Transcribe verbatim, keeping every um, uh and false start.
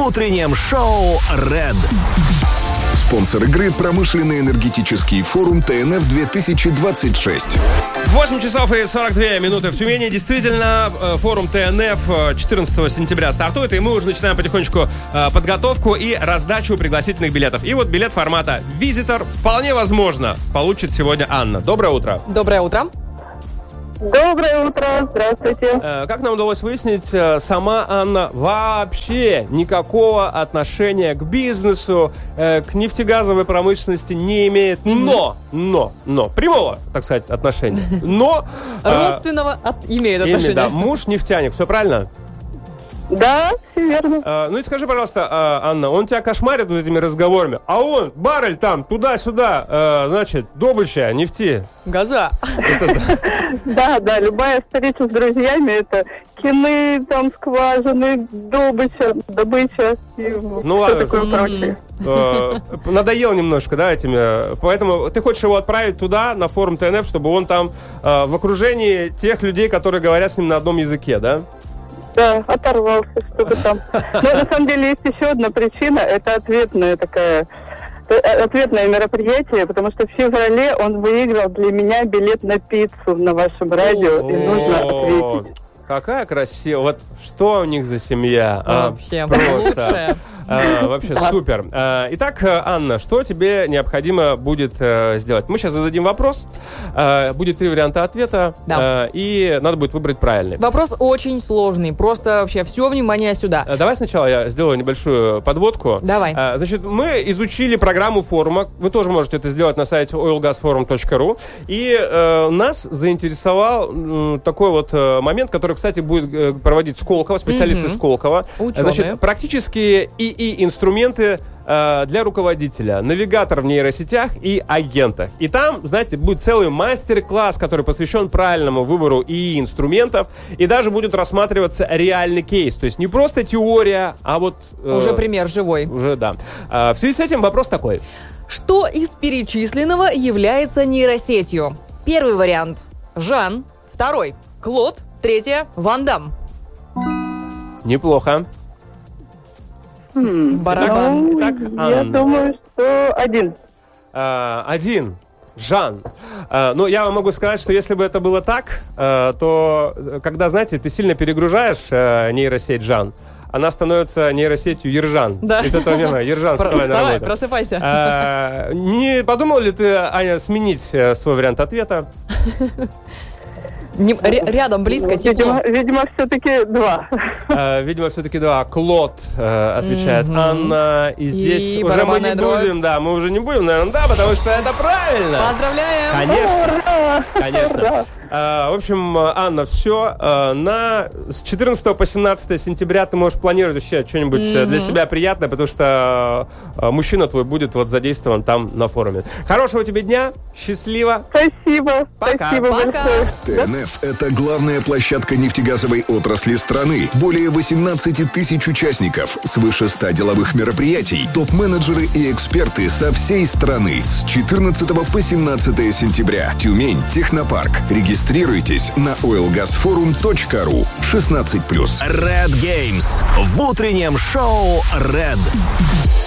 в утреннем шоу Red. Спонсор игры — промышленный энергетический форум ТНФ две тысячи двадцать шесть. восемь часов и сорок две минуты в Тюмени. Действительно, форум ТНФ четырнадцатого сентября стартует, и мы уже начинаем потихонечку подготовку и раздачу пригласительных билетов. И вот билет формата «Визитор» вполне возможно получит сегодня Анна. Доброе утро. Доброе утро. Доброе утро, здравствуйте. Как нам удалось выяснить, сама Анна вообще никакого отношения к бизнесу, к нефтегазовой промышленности не имеет. Но, но, но, прямого, так сказать, отношения. Но... Родственного от... имеет отношение. Да, муж нефтяник, все правильно? Да, все верно. А, ну и скажи, пожалуйста, а, Анна, он тебя кошмарит вот этими разговорами, а он, баррель там, туда-сюда, а, значит, добыча нефти. Газа. Да, да, любая встреча с друзьями — это кины, там, скважины, добыча, добыча и ну, все ладно. такое прочее. Надоел немножко, да, этими. Поэтому ты хочешь его отправить туда, на форум ТНФ, чтобы он там в окружении тех людей, которые говорят с ним на одном языке, да? Да, оторвался, что-то там. Но на самом деле есть еще одна причина. Это ответная такая, ответное мероприятие, потому что в феврале он выиграл для меня билет на пиццу на вашем радио, и нужно ответить. Какая красивая. Вот что у них за семья? Вообще, просто. А, вообще супер. А, итак, Анна, что тебе необходимо будет а, сделать? Мы сейчас зададим вопрос. А, будет три варианта ответа. Да. А, и надо будет выбрать правильный. Вопрос очень сложный. Просто вообще все внимание сюда. А, давай сначала я сделаю небольшую подводку. Давай. А, значит, мы изучили программу форума. Вы тоже можете это сделать на сайте ойл газ форум точка ру. И э, нас заинтересовал э, такой вот э, момент, который, кстати, будет э, проводить Сколково, специалисты mm-hmm. Сколково. Ученые. Значит, практически и и инструменты э, для руководителя, навигатор в нейросетях и агентах. И там, знаете, будет целый мастер-класс, который посвящен правильному выбору и инструментов, и даже будет рассматриваться реальный кейс. То есть не просто теория, а вот... Э, уже пример живой. Уже, да. Э, в связи с этим вопрос такой. Что из перечисленного является нейросетью? Первый вариант – Жан. Второй – Клод. Третье – Ван Дам. Неплохо. Барабан. Ну, Итак, я Анна. думаю, что один. А, один. Жан. А, ну, я вам могу сказать, что если бы это было так, а, то, когда, знаете, ты сильно перегружаешь а, нейросеть Жан, она становится нейросетью Ержан. Да. Из этого мема. Ержан, вставай, Вставай, на работу. просыпайся. А, не подумал ли ты, Аня, сменить свой вариант ответа? Не, ря- рядом, близко, Ну, тепло. Видимо, видимо все-таки два. А, видимо, все-таки да. Клод э, отвечает Мгм. Анна. И здесь И уже мы не барабанная дробь. будем, да, мы уже не будем, наверное, да, потому что это правильно. Поздравляем! Конечно, конечно. А, в общем, Анна, все. А, на с четырнадцатого по семнадцатое сентября ты можешь планировать вообще что-нибудь mm-hmm. для себя приятное, потому что а, мужчина твой будет вот задействован там на форуме. Хорошего тебе дня, счастливо. Спасибо. Пока. Спасибо Пока. большое. ТНФ – это главная площадка нефтегазовой отрасли страны. Более восемнадцать тысяч участников, свыше ста деловых мероприятий, топ-менеджеры и эксперты со всей страны. С четырнадцатого по семнадцатое сентября. Тюмень, Технопарк. Регистрируйтесь на ойл газ форум точка ру. шестнадцать плюс. Red Games в утреннем шоу Red.